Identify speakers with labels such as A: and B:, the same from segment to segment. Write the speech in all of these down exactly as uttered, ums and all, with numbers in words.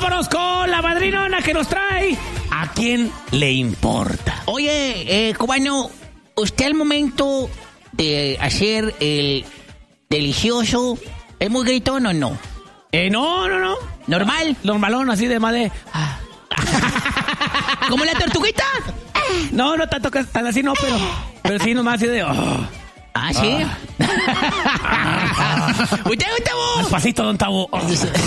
A: Vámonos con la madrinona que nos trae. ¿A quién le importa?
B: Oye, eh, cubano, usted al momento de hacer el delicioso, ¿es muy gritón o no?
A: Eh, no, no, no.
B: ¿Normal?
A: Normalón, así de más de... Ah.
B: ¿Como la tortuguita?
A: No, no tanto tan así, no, pero... Pero sí, nomás así de... Oh.
B: ¿Ah, sí?
A: Ah.
B: ¿Usted, don Tabo?
A: Despacito, don Tabo. Oh.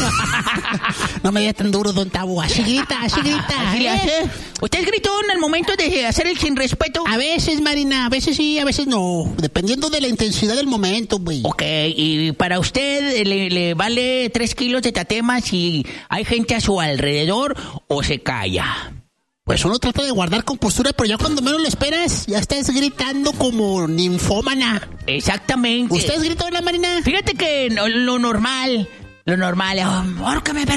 C: No me digas tan duro, don Tabo. Así grita, así grita.
B: ¿Así le
C: ¿eh?
B: hace? ¿Usted es gritón al momento de hacer el sin respeto?
C: A veces, Marina, a veces sí, a veces no. Dependiendo de la intensidad del momento, güey.
B: Ok, y para usted le, le vale tres kilos de tatema si hay gente a su alrededor o se calla.
C: Pues uno trata de guardar compostura, pero ya cuando menos lo esperas, ya estás gritando como ninfómana.
B: Exactamente.
C: ¿Usted es gritona, Marina?
B: Fíjate que no, lo normal, lo normal, oh, ¡ahórcame,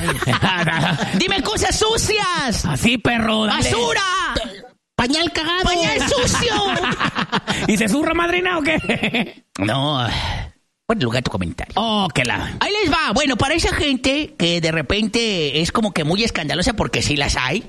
B: perra! ¡Dime cosas sucias!
A: Así, perro. Dale.
B: ¡Basura!
C: ¡Pañal cagado!
B: ¡Pañal sucio!
A: ¿Y se zurra, madrina, o qué?
B: No... Buen lugar tu comentario.
A: Oh, que la...
B: Ahí les va. Bueno, para esa gente que de repente es como que muy escandalosa, porque sí las hay,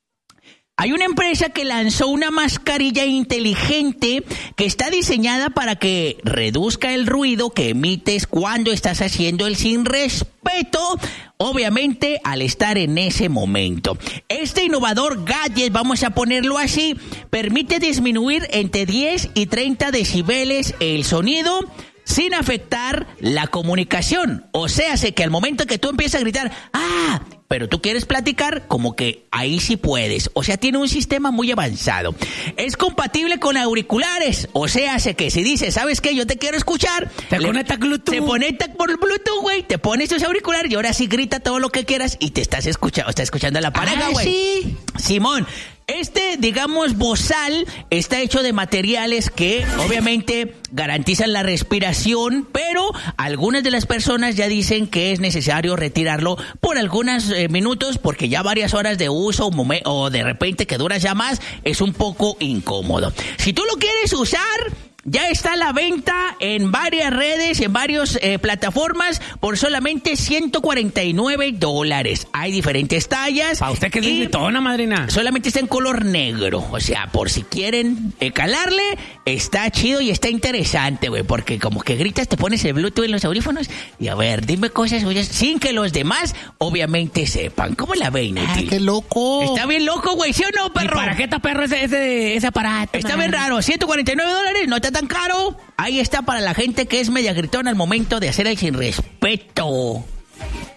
B: hay una empresa que lanzó una mascarilla inteligente que está diseñada para que reduzca el ruido que emites cuando estás haciendo el sin respeto, obviamente al estar en ese momento. Este innovador gadget, vamos a ponerlo así, permite disminuir entre diez y treinta decibeles el sonido sin afectar la comunicación. O sea, sé que al momento que tú empiezas a gritar, ¡ah!, pero tú quieres platicar, como que ahí sí puedes. O sea, tiene un sistema muy avanzado. Es compatible con auriculares. O sea, sé que si dices, ¿sabes qué? Yo te quiero escuchar.
A: Se
B: le,
A: conecta Bluetooth.
B: Se conecta por Bluetooth, güey. Te pones tus auriculares y ahora sí grita todo lo que quieras y te estás escuchando, estás escuchando a la pareja, güey.
C: Ah, sí.
B: Simón, este, digamos, bozal está hecho de materiales que obviamente garantizan la respiración, pero algunas de las personas ya dicen que es necesario retirarlo por algunos eh, minutos porque ya varias horas de uso o, momen- o de repente que duras ya más es un poco incómodo. Si tú lo quieres usar, ya está a la venta en varias redes, en varias eh, plataformas por solamente ciento cuarenta y nueve dólares. Hay diferentes tallas.
A: ¿Para usted que es gritona, madrina?
B: Solamente está en color negro. O sea, por si quieren eh, calarle, está chido y está interesante, güey. Porque como que gritas, te pones el Bluetooth en los audífonos y a ver, dime cosas suyas sin que los demás obviamente sepan. ¿Cómo la ven,
C: ¡Ah,
B: Neti?
C: qué loco!
B: Está bien loco, güey, ¿sí o no,
A: ¿Y
B: perro?
A: para qué está, perro, ese, ese, ese aparato?
B: Está
A: man?
B: bien raro, ciento cuarenta y nueve dólares, no está tan caro. Ahí está para la gente que es media gritona al momento de hacer el sin respeto.